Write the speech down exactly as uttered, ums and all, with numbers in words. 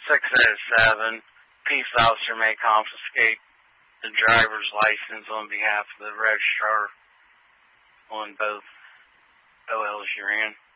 six out of seven. Peace officer may confiscate the driver's license on behalf of the registrar on both O Ls you're in.